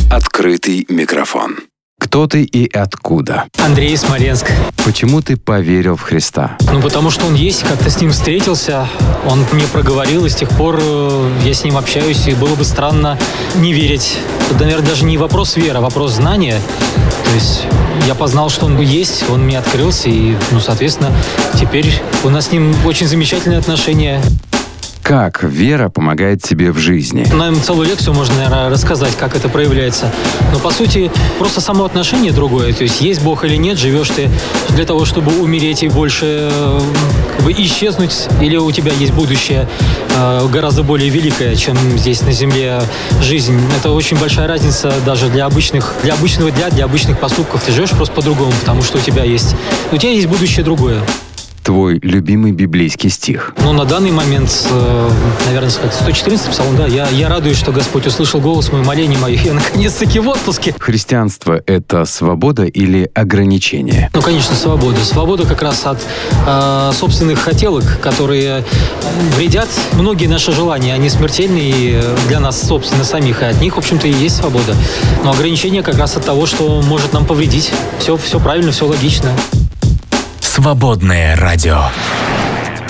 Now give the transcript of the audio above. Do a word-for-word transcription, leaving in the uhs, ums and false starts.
Открытый микрофон. Кто ты и откуда? Андрей, Смоленск. Почему ты поверил в Христа? Ну, потому что он есть, как-то с ним встретился, он мне проговорил, и с тех пор я с ним общаюсь, и было бы странно не верить. Это, наверное, даже не вопрос веры, а вопрос знания. То есть я познал, что он есть, он мне открылся, и, ну, соответственно, теперь у нас с ним очень замечательные отношения. Как вера помогает тебе в жизни? Нам целую лекцию можно, наверное, рассказать, как это проявляется. Но, по сути, просто само отношение другое. То есть, есть Бог или нет, живешь ты для того, чтобы умереть и больше как бы исчезнуть, или у тебя есть будущее э, гораздо более великое, чем здесь на земле жизнь. Это очень большая разница даже для обычных, для обычного дня, для обычных поступков. Ты живешь просто по-другому, потому что у тебя есть, у тебя есть будущее другое. Твой любимый библейский стих? Ну, на данный момент, э, наверное, сто четырнадцатый псалом, да. Я, я радуюсь, что Господь услышал голос мой, моление мое. Я наконец-таки в отпуске. Христианство — это свобода или ограничение? Ну, конечно, свобода. Свобода как раз от э, собственных хотелок, которые вредят. Многие наши желания, они смертельны для нас, собственно, самих. И от них, в общем-то, и есть свобода. Но ограничение как раз от того, что может нам повредить. Все, все правильно, все логично. Свободное радио.